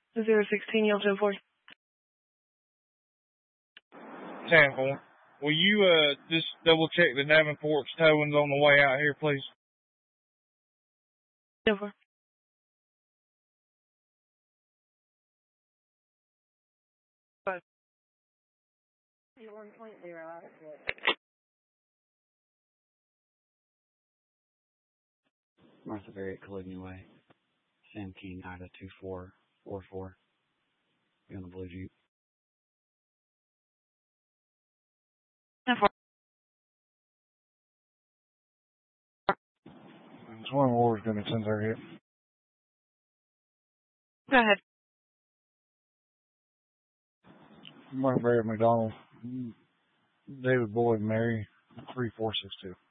016, yield 10-4. 10-4. Will you just double check the Davenport's towing's on the way out here, please? 10-4. Martha Barrett, Caligny Way. Sam King, Ida 2444. Be on the Blue Jeep. 10-4. 21 Wars going to send her hit. Go ahead. Martha Barrett, McDonald. David Boyd, Mary, 3462.